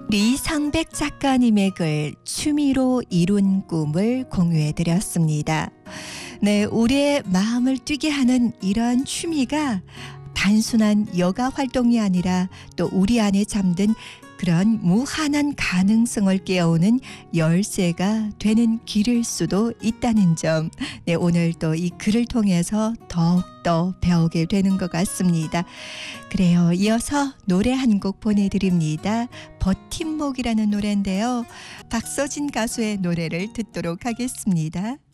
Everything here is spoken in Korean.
리상백 작가님의 글 취미로 이룬 꿈을 공유해 드렸습니다. 네, 우리의 마음을 뛰게 하는 이러한 취미가 단순한 여가 활동이 아니라 또 우리 안에 잠든 그런 무한한 가능성을 깨우는 열쇠가 되는 길일 수도 있다는 점, 네, 오늘 또 이 글을 통해서 더욱더 배우게 되는 것 같습니다. 그래요. 이어서 노래 한 곡 보내드립니다. 버팀목이라는 노래인데요. 박서진 가수의 노래를 듣도록 하겠습니다.